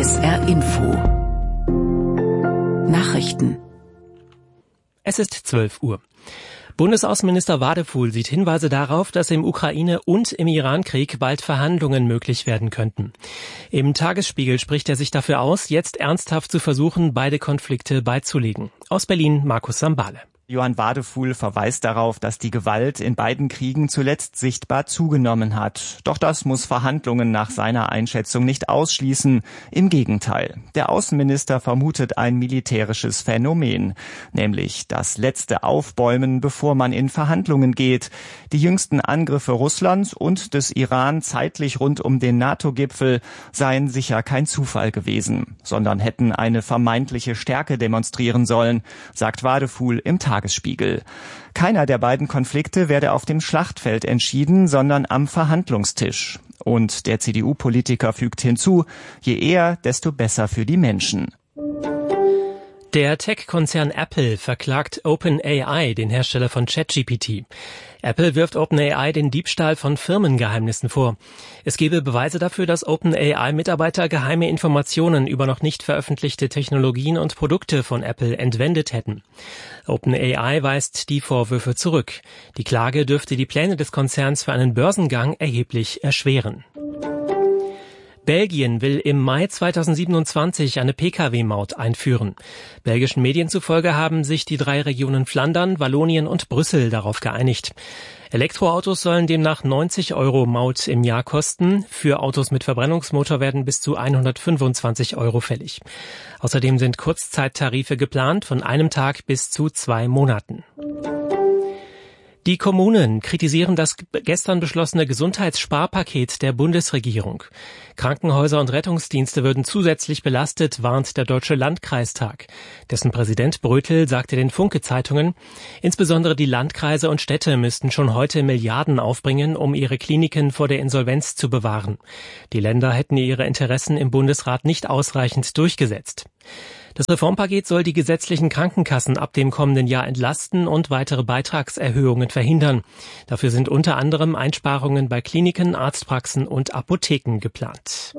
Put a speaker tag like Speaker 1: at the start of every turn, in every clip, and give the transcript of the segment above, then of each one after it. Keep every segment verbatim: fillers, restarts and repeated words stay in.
Speaker 1: S R Info Nachrichten.
Speaker 2: Es ist zwölf Uhr. Bundesaußenminister Wadefuhl sieht Hinweise darauf, dass im Ukraine- und im Iran-Krieg bald Verhandlungen möglich werden könnten. Im Tagesspiegel spricht er sich dafür aus, jetzt ernsthaft zu versuchen, beide Konflikte beizulegen. Aus Berlin Markus Sambale.
Speaker 3: Johann Wadefuhl verweist darauf, dass die Gewalt in beiden Kriegen zuletzt sichtbar zugenommen hat. Doch das muss Verhandlungen nach seiner Einschätzung nicht ausschließen. Im Gegenteil. Der Außenminister vermutet ein militärisches Phänomen, nämlich das letzte Aufbäumen, bevor man in Verhandlungen geht. Die jüngsten Angriffe Russlands und des Iran zeitlich rund um den NATO-Gipfel seien sicher kein Zufall gewesen, sondern hätten eine vermeintliche Stärke demonstrieren sollen, sagt Wadefuhl im Tagesspiegel. Tagesspiegel. Keiner der beiden Konflikte werde auf dem Schlachtfeld entschieden, sondern am Verhandlungstisch. Und der C D U-Politiker fügt hinzu, je eher, desto besser für die Menschen.
Speaker 2: Der Tech-Konzern Apple verklagt OpenAI, den Hersteller von ChatGPT. Apple wirft OpenAI den Diebstahl von Firmengeheimnissen vor. Es gebe Beweise dafür, dass OpenAI-Mitarbeiter geheime Informationen über noch nicht veröffentlichte Technologien und Produkte von Apple entwendet hätten. OpenAI weist die Vorwürfe zurück. Die Klage dürfte die Pläne des Konzerns für einen Börsengang erheblich erschweren. Belgien will im Mai zweitausendsiebenundzwanzig eine Pkw-Maut einführen. Belgischen Medien zufolge haben sich die drei Regionen Flandern, Wallonien und Brüssel darauf geeinigt. Elektroautos sollen demnach neunzig Euro Maut im Jahr kosten. Für Autos mit Verbrennungsmotor werden bis zu hundertfünfundzwanzig Euro fällig. Außerdem sind Kurzzeittarife geplant von einem Tag bis zu zwei Monaten. Die Kommunen kritisieren das gestern beschlossene Gesundheitssparpaket der Bundesregierung. Krankenhäuser und Rettungsdienste würden zusätzlich belastet, warnt der Deutsche Landkreistag. Dessen Präsident Brötel sagte den Funke-Zeitungen, insbesondere die Landkreise und Städte müssten schon heute Milliarden aufbringen, um ihre Kliniken vor der Insolvenz zu bewahren. Die Länder hätten ihre Interessen im Bundesrat nicht ausreichend durchgesetzt. Das Reformpaket soll die gesetzlichen Krankenkassen ab dem kommenden Jahr entlasten und weitere Beitragserhöhungen verhindern. Dafür sind unter anderem Einsparungen bei Kliniken, Arztpraxen und Apotheken geplant.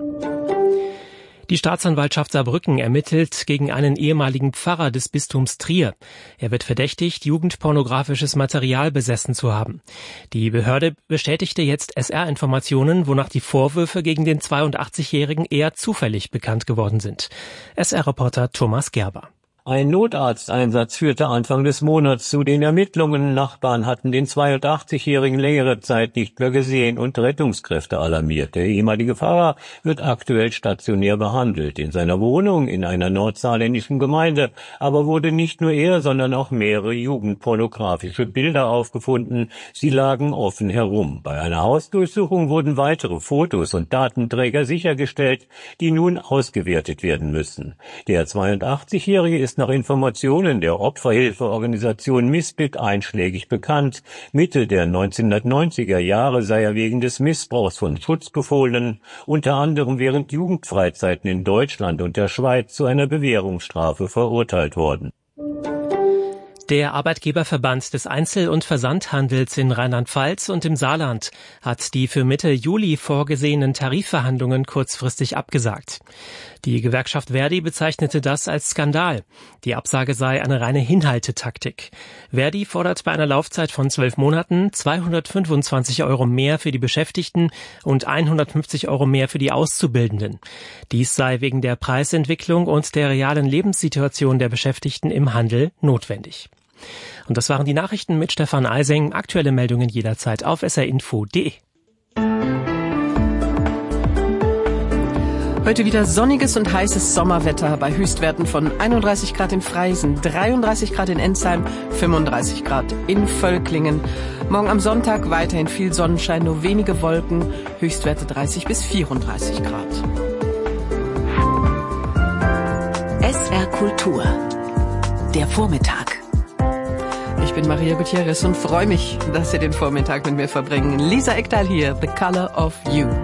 Speaker 2: Die Staatsanwaltschaft Saarbrücken ermittelt gegen einen ehemaligen Pfarrer des Bistums Trier. Er wird verdächtigt, jugendpornografisches Material besessen zu haben. Die Behörde bestätigte jetzt S R-Informationen, wonach die Vorwürfe gegen den zweiundachtzigjährigen eher zufällig bekannt geworden sind. S R-Reporter Thomas Gerber.
Speaker 4: Ein Notarzteinsatz führte Anfang des Monats zu den Ermittlungen. Nachbarn hatten den zweiundachtzigjährigen längere Zeit nicht mehr gesehen und Rettungskräfte alarmiert. Der ehemalige Pfarrer wird aktuell stationär behandelt. In seiner Wohnung in einer nordsaarländischen Gemeinde aber wurde nicht nur er, sondern auch mehrere jugendpornografische Bilder aufgefunden. Sie lagen offen herum. Bei einer Hausdurchsuchung wurden weitere Fotos und Datenträger sichergestellt, die nun ausgewertet werden müssen. Der zweiundachtzigjährige ist nach Informationen der Opferhilfeorganisation Misbit einschlägig bekannt. Mitte der neunzehnhundertneunziger Jahre sei er wegen des Missbrauchs von Schutzbefohlenen, unter anderem während Jugendfreizeiten in Deutschland und der Schweiz, zu einer Bewährungsstrafe verurteilt worden.
Speaker 2: Der Arbeitgeberverband des Einzel- und Versandhandels in Rheinland-Pfalz und im Saarland hat die für Mitte Juli vorgesehenen Tarifverhandlungen kurzfristig abgesagt. Die Gewerkschaft Verdi bezeichnete das als Skandal. Die Absage sei eine reine Hinhaltetaktik. Verdi fordert bei einer Laufzeit von zwölf Monaten zweihundertfünfundzwanzig Euro mehr für die Beschäftigten und hundertfünfzig Euro mehr für die Auszubildenden. Dies sei wegen der Preisentwicklung und der realen Lebenssituation der Beschäftigten im Handel notwendig. Und das waren die Nachrichten mit Stefan Eising. Aktuelle Meldungen jederzeit auf s r info punkt d e.
Speaker 1: Heute wieder sonniges und heißes Sommerwetter bei Höchstwerten von einunddreißig Grad in Freisen, dreiunddreißig Grad in Ensheim, fünfunddreißig Grad in Völklingen. Morgen am Sonntag weiterhin viel Sonnenschein, nur wenige Wolken, Höchstwerte dreißig bis vierunddreißig Grad.
Speaker 5: S R Kultur. Der Vormittag.
Speaker 1: Ich bin Maria Gutierrez und freue mich, dass Sie den Vormittag mit mir verbringen. Lisa Ekdahl hier, The Color of You.